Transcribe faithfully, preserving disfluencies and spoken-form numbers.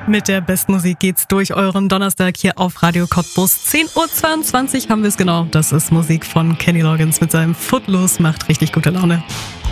Mit der besten Musik geht's durch euren Donnerstag hier auf Radio Cottbus. zehn Uhr zweiundzwanzig haben wir es genau. Das ist Musik von Kenny Loggins mit seinem Footloose, macht richtig gute Laune.